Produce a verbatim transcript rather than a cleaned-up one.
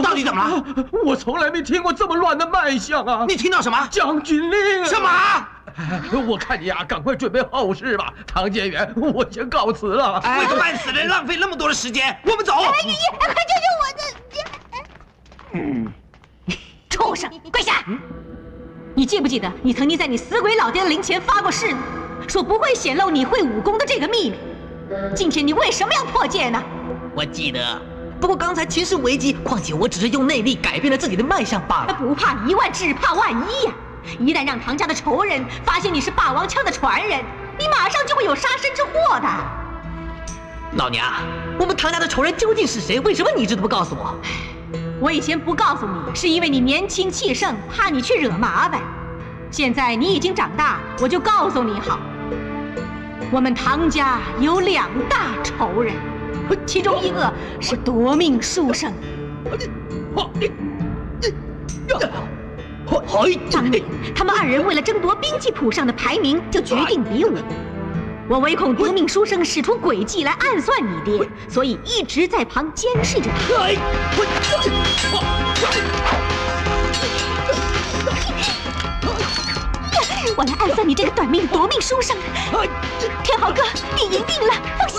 到底怎么了？ 我从来没听过这么乱的脉象啊！ 你听到什么？ 将军令！ 什么？ 我看你呀，赶快准备后事吧。唐建元，我先告辞了。 为个半死人浪费那么多的时间，我们走。 哎，爷爷，快救救我的！ 嗯，畜生，跪下！你记不记得，你曾经在你死鬼老爹的灵前发过誓呢？说不会显露你会武功的这个秘密。今天你为什么要破戒呢？ 我记得，不过刚才情势危机，况且我只是用内力改变了自己的脉象罢了。 不怕一万，只怕万一呀！一旦让唐家的仇人发现你是霸王枪的传人，你马上就会有杀身之祸的。 老娘，我们唐家的仇人究竟是谁？为什么你一直都不告诉我？ 我以前不告诉你，是因为你年轻气盛，怕你去惹麻烦。现在你已经长大，我就告诉你好。我们唐家有两大仇人，其中一个是夺命书生。当年他们二人为了争夺兵器谱上的排名，就决定比武。我唯恐夺命书生使出诡计来暗算你爹，所以一直在旁监视着他。我来暗算你这个短命的夺命书生。天豪哥，你赢定了，放心